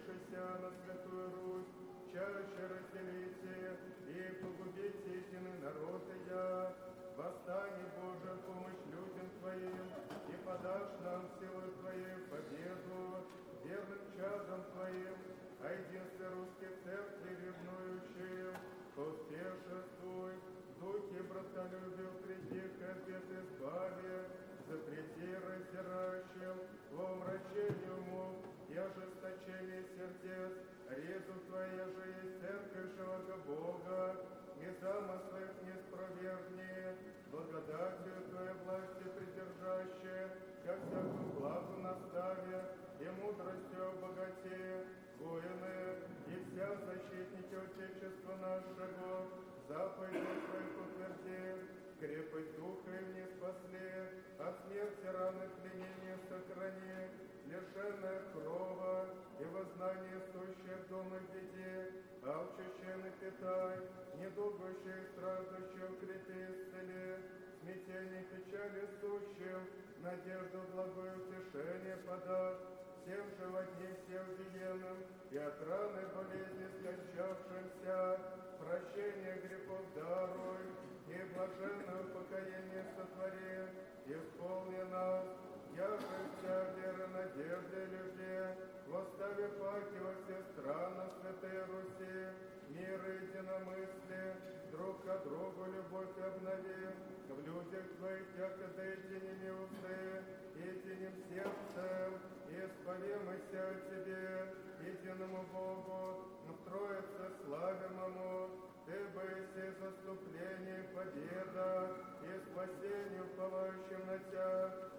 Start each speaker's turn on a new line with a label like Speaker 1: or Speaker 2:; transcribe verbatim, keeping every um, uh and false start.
Speaker 1: Вселившийся на Святую Русь, чаще разделите и погубите истинный народ я. Восстань, Боже, в помощь людям Твоим, и подашь нам силой Твоей победу, верным чадом Твоим, о единстве русской церкви ревнующие, поспешествуй, в духе братолюбия укрепи, ответ избави, запрети раздирающим, во умрачении умов и ожесточении сердец, резу Твоя же есть церковь живого Бога, и замыслы их не спровергни, благодатью Твоей власти придержащая, как всякую благу наставе, и мудростью обогати, воины, и вся защитники Отечества нашего, заповеди Твоих утверди, крепость духа им не спасли, от смерти раны пленения сохрани, лишенная крова и вознание сущее в домах детей, алчущие напитай, недугущие и страждущие укрепи исцели, смятение печали сущим, надежду благое утешение подашь, всем же во дне все убиенным, и от раны болезни скончавшимся, прощение грехов даруй, и блаженное упокоение сотвори, исполни нас, яже вся вера, надежда и любви, восстави паки во все страны Святой Руси, мир и единомыслие, друг к другу любовь обнови, в людях Твоих, якобы единими усты, единым сердцем, и исповемся о Тебе, единому Богу, в Троице славимому, Ты быси заступление, победа, и спасение уповающим на Тя,